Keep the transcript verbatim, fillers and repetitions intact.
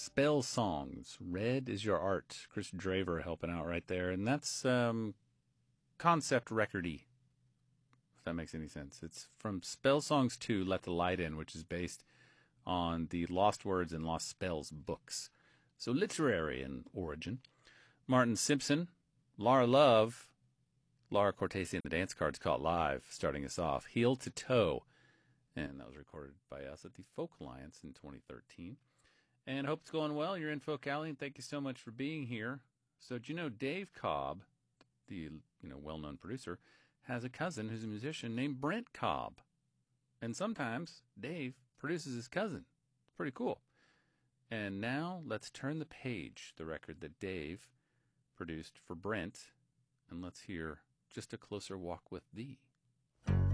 Spell Songs. Red is Your Art. Chris Draver helping out right there. And that's um, concept record-y, if that makes any sense. It's from Spell Songs two, Let the Light In, which is based on the Lost Words and Lost Spells books. So literary in origin. Martin Simpson, Laura Love, Laura Cortese and the Dance Cards Caught Live, starting us off. Heel to Toe. And that was recorded by us at the Folk Alliance in twenty thirteen. And I hope it's going well. You're in Folk Alley, and thank you so much for being here. So, do you know Dave Cobb, the you know well-known producer, has a cousin who's a musician named Brent Cobb. And sometimes Dave produces his cousin. It's pretty cool. And now let's turn the page, the record that Dave produced for Brent, and let's hear Just a Closer Walk with Thee.